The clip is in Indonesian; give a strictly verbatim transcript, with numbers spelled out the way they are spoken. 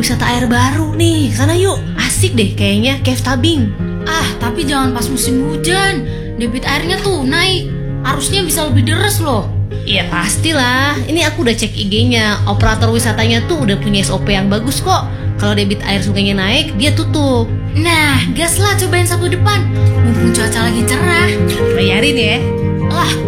wisata air baru nih. Sana yuk, asik deh kayaknya, Cave Tabing. Ah, tapi jangan pas musim hujan. Debit airnya tuh naik. Arusnya bisa lebih deras loh. Iya pastilah, ini aku udah cek I G-nya. Operator wisatanya tuh udah punya S O P yang bagus kok. Kalau debit air sungainya naik, dia tutup. Nah, gas lah cobain Sabtu depan. Mumpung cuaca lagi cerah. Bayarin ya. Lah,